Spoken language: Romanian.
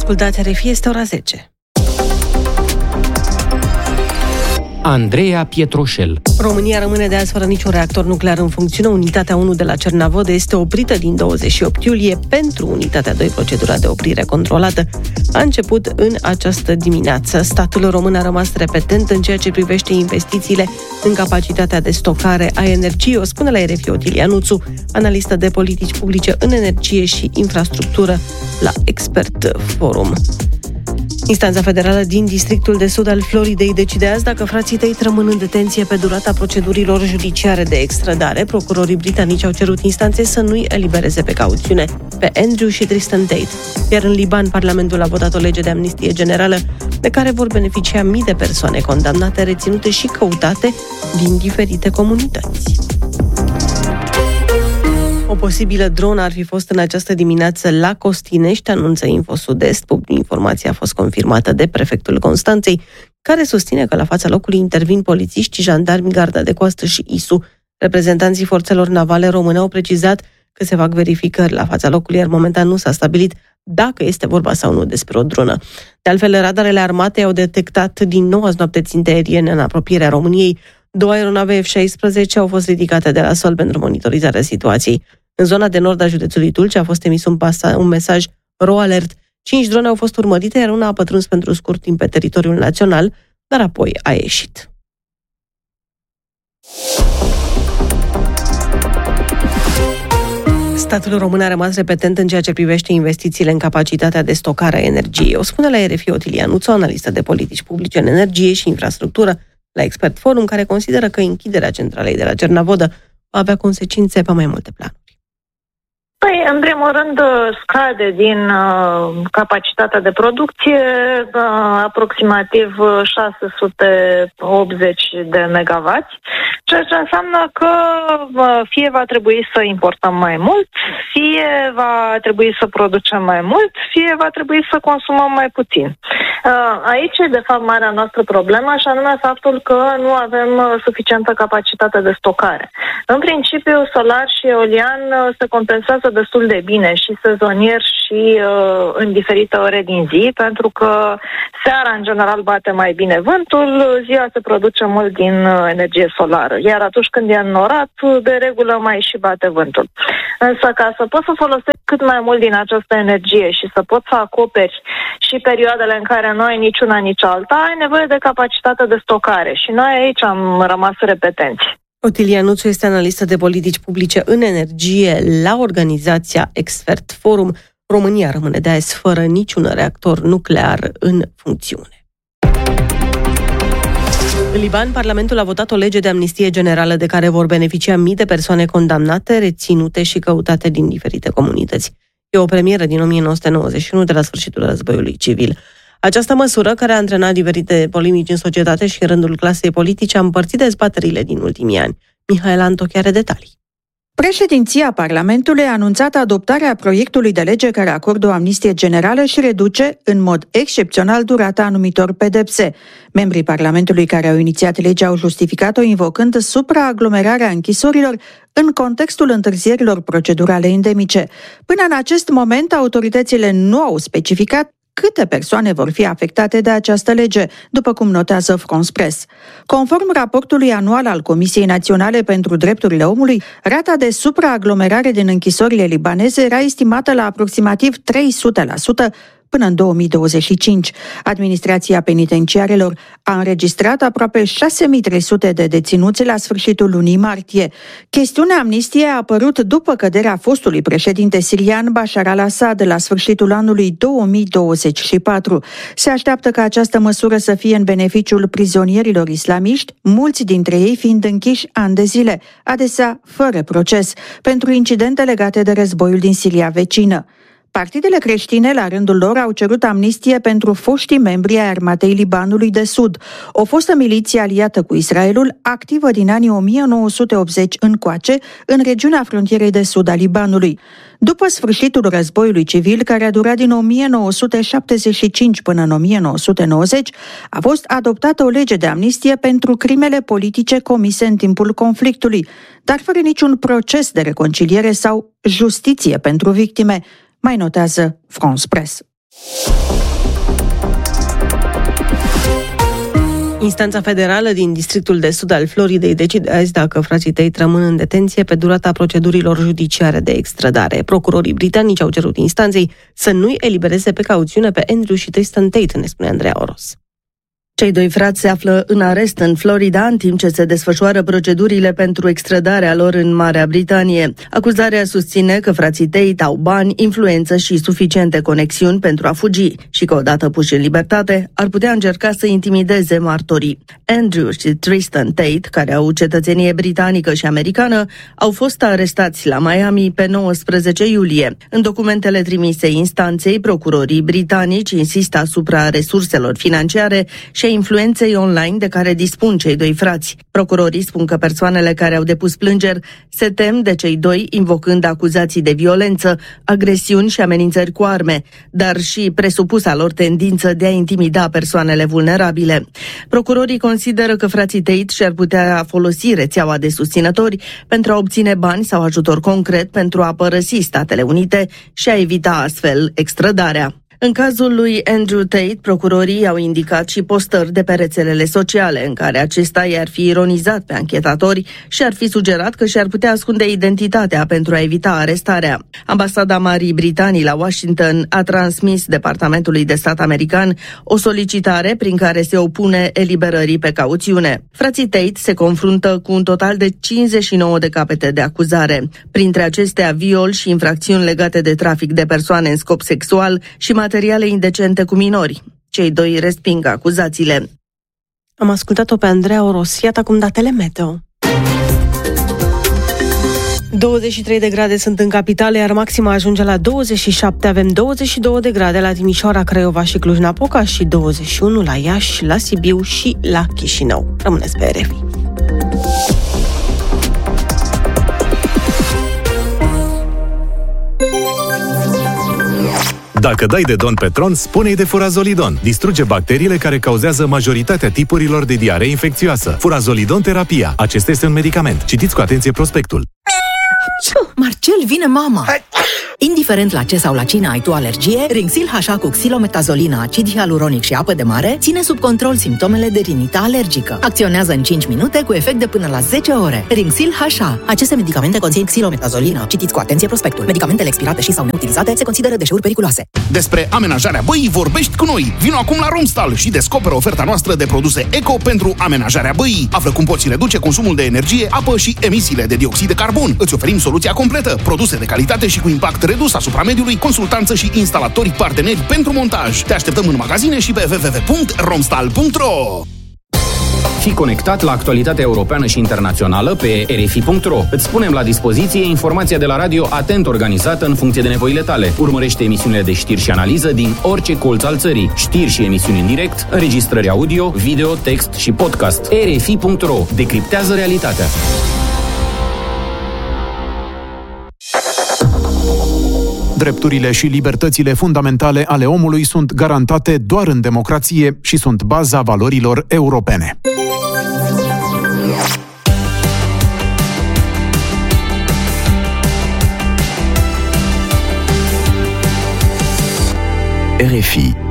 Ascultați RFI, este ora 10. Andreea Pietroșel. România rămâne de azi fără niciun reactor nuclear în funcțiune. Unitatea 1 de la Cernavodă este oprită din 28 iulie. Pentru unitatea 2, procedura de oprire controlată a început în această dimineață. Statul român a rămas repetent în ceea ce privește investițiile în capacitatea de stocare a energiei, o spune la RFI Otilia Nuțu, analistă de politici publice în energie și infrastructură la Expert Forum. Instanța federală din districtul de sud al Floridei decide azi dacă frații Tate rămân în detenție pe durata procedurilor judiciare de extradare. Procurorii britanici au cerut instanței să nu-i elibereze pe cauțiune pe Andrew și Tristan Tate. Iar în Liban, Parlamentul a votat o lege de amnistie generală de care vor beneficia mii de persoane condamnate, reținute și căutate din diferite comunități. O posibilă dronă ar fi fost în această dimineață la Costinești, anunță Info Sud-Est. Informația a fost confirmată de prefectul Constanței, care susține că la fața locului intervin polițiști, jandarmi, garda de coastă și ISU. Reprezentanții forțelor navale române au precizat că se fac verificări la fața locului, iar momentan nu s-a stabilit dacă este vorba sau nu despre o dronă. De altfel, radarele armatei au detectat din nou azi noapte ținte aeriene în apropierea României. 2 aeronave F-16 au fost ridicate de la sol pentru monitorizarea situației. În zona de nord a județului Tulcea a fost emis un mesaj RO alert. 5 drone au fost urmărite, iar una a pătruns pentru scurt timp pe teritoriul național, dar apoi a ieșit. Statul român a rămas repetent în ceea ce privește investițiile în capacitatea de stocare a energiei. O spune la RFI Otilia Nuțu, analistă de politici publice în energie și infrastructură la Expert Forum, care consideră că închiderea centralei de la Cernavodă va avea consecințe pe mai multe planuri. Păi, în primul rând, scade din capacitatea de producție aproximativ 680 de megawatts, ceea ce înseamnă că fie va trebui să importăm mai mult, fie va trebui să producem mai mult, fie va trebui să consumăm mai puțin. Aici e, de fapt, marea noastră problemă, și anume faptul că nu avem suficientă capacitate de stocare. În principiu, solar și eolian se compensează destul de bine și sezonier și în diferite ore din zi, pentru că seara, în general, bate mai bine vântul, ziua se produce mult din energie solară, iar atunci când e înnorat, de regulă mai și bate vântul. Însă, ca să poți să folosești cât mai mult din această energie și să poți să acoperi și perioadele în care nu ai nici una, nici alta, ai nevoie de capacitate de stocare și noi aici am rămas repetenți. Otilia Nuțu este analistă de politici publice în energie la organizația Expert Forum. România rămâne de azi fără niciun reactor nuclear în funcțiune. În Liban, Parlamentul a votat o lege de amnistie generală de care vor beneficia mii de persoane condamnate, reținute și căutate din diferite comunități. E o premieră din 1991, de la sfârșitul războiului civil. Această măsură, care a antrenat diferite polemici în societate și în rândul clasei politice, a împărțit dezbaterile din ultimii ani. Mihaela Antochi are detalii. Președinția Parlamentului a anunțat adoptarea proiectului de lege care acordă o amnistie generală și reduce, în mod excepțional, durata anumitor pedepse. Membrii Parlamentului care au inițiat legea au justificat-o invocând supraaglomerarea închisorilor în contextul întârzierilor procedurale endemice. Până în acest moment, autoritățile nu au specificat câte persoane vor fi afectate de această lege, după cum notează France Press. Conform raportului anual al Comisiei Naționale pentru Drepturile Omului, rata de supraaglomerare din închisorile libaneze era estimată la aproximativ 300% până în 2025. Administrația penitenciarelor a înregistrat aproape 6.300 de deținuți la sfârșitul lunii martie. Chestiunea amnistiei a apărut după căderea fostului președinte sirian Bashar al-Assad la sfârșitul anului 2024. Se așteaptă ca această măsură să fie în beneficiul prizonierilor islamiști, mulți dintre ei fiind închiși ani de zile, adesea fără proces, pentru incidente legate de războiul din Siria vecină. Partidele creștine, la rândul lor, au cerut amnistie pentru foștii membri ai Armatei Libanului de Sud, o fostă miliție aliată cu Israelul, activă din anii 1980 încoace, în regiunea frontierei de sud a Libanului. După sfârșitul războiului civil, care a durat din 1975 până în 1990, a fost adoptată o lege de amnistie pentru crimele politice comise în timpul conflictului, dar fără niciun proces de reconciliere sau justiție pentru victime, mai notează France Press. Instanța federală din districtul de sud al Floridei decide azi dacă frații Tate rămân în detenție pe durata procedurilor judiciare de extradare. Procurorii britanici au cerut instanței să nu-i elibereze pe cauțiune pe Andrew și Tristan Tate, ne spune Andreea Oros. Cei doi frați se află în arest în Florida, în timp ce se desfășoară procedurile pentru extradarea lor în Marea Britanie. Acuzarea susține că frații Tate au bani, influență și suficiente conexiuni pentru a fugi și că, odată puși în libertate, ar putea încerca să intimideze martorii. Andrew și Tristan Tate, care au cetățenie britanică și americană, au fost arestați la Miami pe 19 iulie. În documentele trimise instanței, procurorii britanici insistă asupra resurselor financiare și a influenței online de care dispun cei doi frați. Procurorii spun că persoanele care au depus plângeri se tem de cei doi, invocând acuzații de violență, agresiuni și amenințări cu arme, dar și presupusa lor tendință de a intimida persoanele vulnerabile. Procurorii consideră că frații Tate și-ar putea folosi rețeaua de susținători pentru a obține bani sau ajutor concret pentru a părăsi Statele Unite și a evita astfel extradarea. În cazul lui Andrew Tate, procurorii au indicat și postări de pe rețelele sociale în care acesta i-ar fi ironizat pe anchetatori și ar fi sugerat că și-ar putea ascunde identitatea pentru a evita arestarea. Ambasada Marii Britanii la Washington a transmis Departamentului de Stat american o solicitare prin care se opune eliberării pe cauțiune. Frații Tate se confruntă cu un total de 59 de capete de acuzare. Printre acestea, viol și infracțiuni legate de trafic de persoane în scop sexual și materiale indecente cu minori. Cei doi resping acuzațiile. Am ascultat-o pe Andreea Oros. Iată acum datele meteo. 23 de grade sunt în capitală, iar maxima ajunge la 27. Avem 22 de grade la Timișoara, Craiova și Cluj-Napoca și 21 la Iași, la Sibiu și la Chișinău. Rămâneți pe RFI. Dacă dai de Don Petron, spune-i de Furazolidon. Distruge bacteriile care cauzează majoritatea tipurilor de diaree infecțioasă. Furazolidon terapia. Acesta este un medicament. Citiți cu atenție prospectul. Marcel, vine mama! Indiferent la ce sau la cine ai tu alergie, Rinxil H cu xilometazolină, acid hialuronic și apă de mare ține sub control simptomele de rinită alergică. Acționează în 5 minute cu efect de până la 10 ore. Rinxil H. Aceste medicamente conțin xilometazolină. Citiți cu atenție prospectul. Medicamentele expirate și sau neutilizate se consideră deșeuri periculoase. Despre amenajarea băii vorbești cu noi. Vino acum la Romstal și descoperă oferta noastră de produse eco pentru amenajarea băii. Află cum poți reduce consumul de energie, apă și emisiile de dioxid de carbon. Îți oferim soluția completă. Produse de calitate și cu impact redus asupra mediului, consultanță și instalatori parteneri pentru montaj. Te așteptăm în magazine și pe www.romstal.ro. Fii conectat la actualitatea europeană și internațională pe rfi.ro. Îți punem la dispoziție informația de la radio atent organizată în funcție de nevoile tale. Urmărește emisiunile de știri și analiză din orice colț al țării. Știri și emisiuni în direct, înregistrări audio, video, text și podcast. rfi.ro. Decriptează realitatea. Drepturile și libertățile fundamentale ale omului sunt garantate doar în democrație și sunt baza valorilor europene. RFI